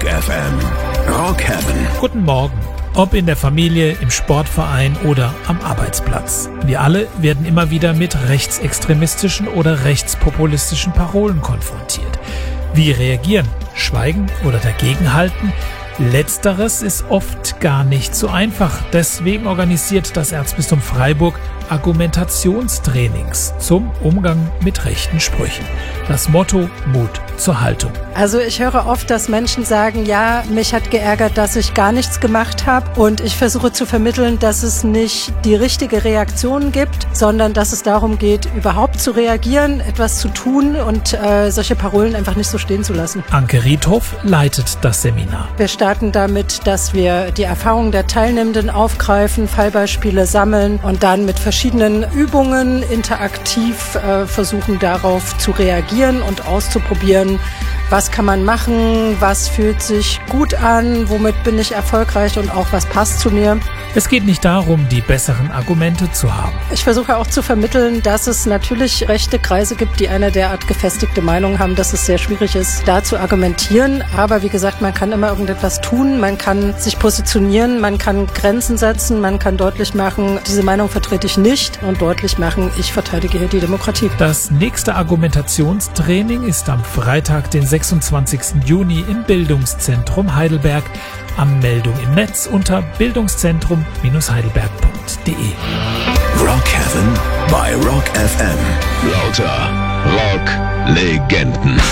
FM. Rock Heaven. Guten Morgen. Ob in der Familie, im Sportverein oder am Arbeitsplatz. Wir alle werden immer wieder mit rechtsextremistischen oder rechtspopulistischen Parolen konfrontiert. Wie reagieren? Schweigen oder dagegenhalten? Letzteres ist oft gar nicht so einfach. Deswegen organisiert das Erzbistum Freiburg Argumentationstrainings zum Umgang mit rechten Sprüchen. Das Motto: Mut zur Haltung. Also ich höre oft, dass Menschen sagen, ja, mich hat geärgert, dass ich gar nichts gemacht habe, und ich versuche zu vermitteln, dass es nicht die richtige Reaktion gibt, sondern dass es darum geht, überhaupt zu reagieren, etwas zu tun und solche Parolen einfach nicht so stehen zu lassen. Anke Riedhoff leitet das Seminar. Wir starten damit, dass wir die Erfahrungen der Teilnehmenden aufgreifen, Fallbeispiele sammeln und dann mit verschiedenen Übungen interaktiv versuchen, darauf zu reagieren und auszuprobieren, was kann man machen, was fühlt sich gut an, womit bin ich erfolgreich und auch was passt zu mir. Es geht nicht darum, die besseren Argumente zu haben. Ich versuche auch zu vermitteln, dass es natürlich rechte Kreise gibt, die eine derart gefestigte Meinung haben, dass es sehr schwierig ist, da zu argumentieren. Aber wie gesagt, man kann immer irgendetwas tun, man kann sich positionieren, man kann Grenzen setzen, man kann deutlich machen, diese Meinung vertrete ich nicht, und deutlich machen, ich verteidige hier die Demokratie. Das nächste Argumentationstraining ist am Freitag, den 26. Juni im Bildungszentrum Heidelberg. Anmeldung im Netz unter bildungszentrum-heidelberg.de. Rock Heaven bei Rock FM. Lauter Rock-Legenden.